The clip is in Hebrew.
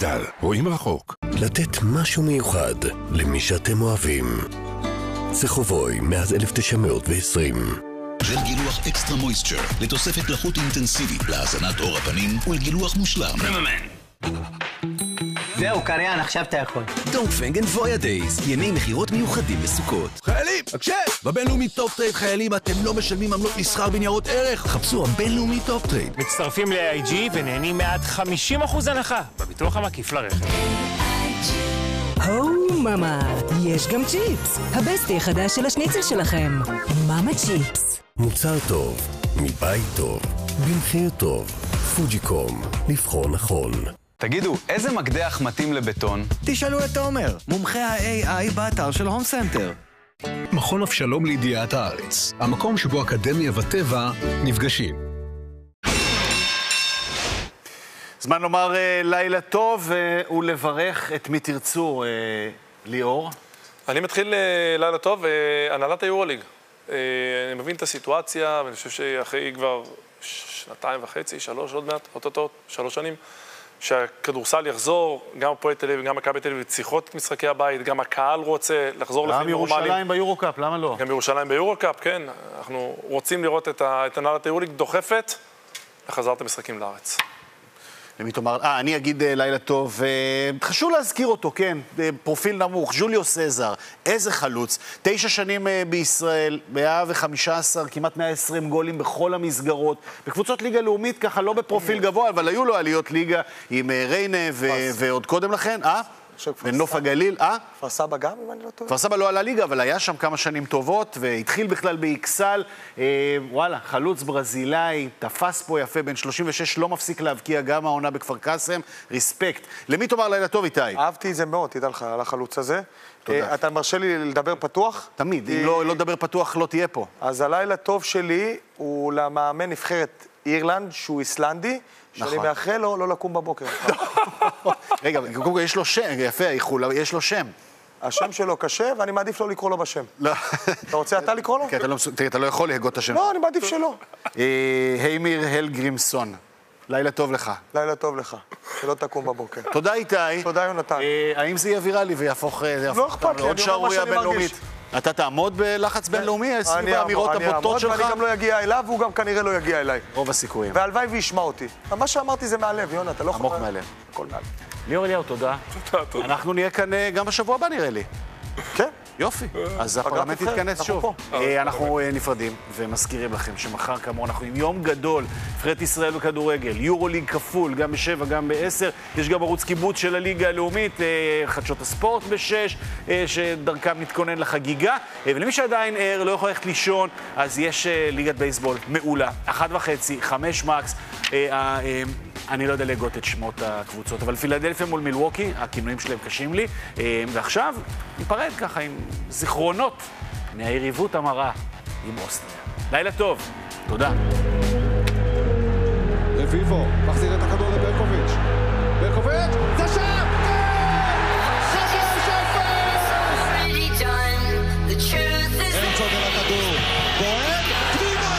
מגדל, רואים רחוק. לתת משהו מיוחד למי שאתם אוהבים. סחובוי, מאז 1920. ג'ל גילוח אקסטרה מויסטר, לתוספת לחות אינטנסיבית, להזנת עור הפנים ולגילוח מושלם. זהו, קריין, עכשיו אתה יכול. דונגפנגן וויה דייז, ימי מחירות מיוחדים לסוכות. חיילים, הקשב! בבינלאומי טופ טרייד חיילים אתם לא משלמים עמלות מסחר בניירות ערך. חפשו הבינלאומי טופ טרייד. מצטרפים ל-AIG ונהנים מעד 50% הנחה בביטוח המקיף לרכב. הו ממה, יש גם צ'יפס, הבסטי החדש של השניצל שלכם. ממה צ'יפס. מוצר טוב, מבית טוב, במחיר טוב. פוג'יקום, לבחור נכון. תגידו, איזה מקדח מתאים לבטון? תשאלו את תומר, מומחה ה-AI באתר של הום סנטר. מכון אבשלום לידיעת הארץ, המקום שבו אקדמיה וטבע נפגשים. זמן לומר לילה טוב ולברך את מי תרצו, ליאור. אני מתחיל לילה טוב, הנהלת היורוליג. אני מבין את הסיטואציה, ואני חושב שאחרי כבר 2.5, 3 עוד מעט, אוטוטו, 3 שנים, שהכדורסל יחזור, גם הפועל תל אביב וגם מכבי תל אביב צריכות את משחקי הבית, גם הקהל רוצה לחזור לחיים נורמליים. גם ירושלים ביורוקאפ, למה לא? גם ירושלים ביורוקאפ, כן. אנחנו רוצים לראות את הנהלת היורוליג דוחפת לחזרת המשחקים לארץ. למי תאמר, אני אגיד לילה טוב, חשוב להזכיר אותו, כן, פרופיל נמוך, ג'וליו סזר, איזה חלוץ, 9 שנים בישראל, 115, כמעט 120 גולים בכל המסגרות, בקבוצות ליגה לאומית, ככה לא בפרופיל גבוה, אבל היו לו עליות ליגה עם ריינה ועוד קודם לכן, ונוף הגליל, כפר סבא גם, אם אני לא טועה. כפר סבא לא עלה ליגה, אבל היה שם כמה שנים טובות, והתחיל בכלל באיקסל, וואלה, חלוץ ברזילאי, תפס פה יפה, בן 36, לא מפסיק להבקיע גם העונה בכפר קאסם, ריספקט. למי תאמר לילה טוב, איתי? אהבתי את זה מאוד, תדע לך, על החלוץ הזה. תודה. אתה מרשה לי לדבר פתוח? תמיד, אם לא לדבר פתוח, לא תהיה פה. אז הלילה טוב שלי הוא למאמן נבחרת אירלנד, שהוא איסלנדי, שאני מאחל לו לא לקום בבוקר. רגע, יש לו שם, יפה, יש לו שם. השם שלו קשה, ואני מעדיף לא לקרוא לו בשם. לא. אתה רוצה אתה לקרוא לו? כי אתה לא יכול להגות את השם. לא, אני מעדיף שלא. היימיר הלגרימסון, לילה טוב לך. לילה טוב לך, שלא תקום בבוקר. תודה איתי. תודה יונתן. האם זה יהיה ויראלי ויהפוך לא אכפת לי, עוד שערוריה בינלאומית? אתה תעמוד בלחץ בינלאומי? סביב האמירות הבוטות שלך? ואני גם לא אגיע אליו, והוא גם כנראה לא יגיע אליי. רוב הסיכויים. והלוואי וישמע אותי. מה שאמרתי זה מהלב, יונה, אתה לא יכול... עמוק מהלב. הכל מהלב. ליאור אליהו, תודה. תודה. אנחנו נהיה כאן גם בשבוע הבא, נראה לי. כן. יופי. אז הפרלמנט יתכנס שוב. אנחנו נפרדים ומזכירים לכם שמחר כאמור אנחנו עם יום גדול, נבחרת ישראל בכדורגל, יורוליג כפול, גם ב7, גם ב10. יש גם ערוץ קיבוץ של הליגה הלאומית, חדשות הספורט ב6, שדרכם נתכונן לחגיגה. ולמי שעדיין לא יכול ללכת לישון, אז יש ליגת בייסבול מעולה, 1.5, 5 מקס. אני לא יודע להגות את שמות הקבוצות, אבל פילדלפיה מול מילווקי, הכינויים שלהם קשים לי. ועכשיו ניפרד ככה עם זיכרונות מהיריבות המרה עם אוסטריה. לילה טוב, תודה. רביבו, מחזיר את הכדור לברקוביץ'.